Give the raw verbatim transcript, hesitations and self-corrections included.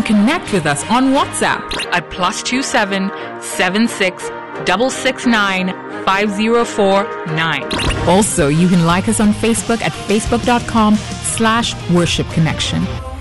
can connect with us on WhatsApp at plus two seven seven six six six nine five zero four nine. Also, you can like us on Facebook at facebook dot com slash worship connection.